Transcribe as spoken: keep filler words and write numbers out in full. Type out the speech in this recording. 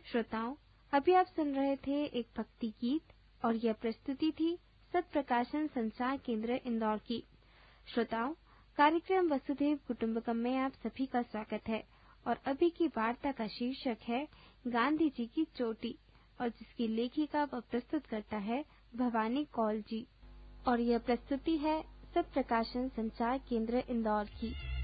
श्रोताओं, अभी आप सुन रहे थे एक भक्ति गीत और यह प्रस्तुति थी सत प्रकाशन संचार केंद्र इंदौर की। श्रोताओं, कार्यक्रम वसुधैव कुटुंबकम में आप सभी का स्वागत है और अभी की वार्ता का शीर्षक है गांधी जी की चोटी और जिसकी लेखिका व प्रस्तुत करता है भवानी कौल जी और यह प्रस्तुति है सत प्रकाशन संचार केंद्र इंदौर की।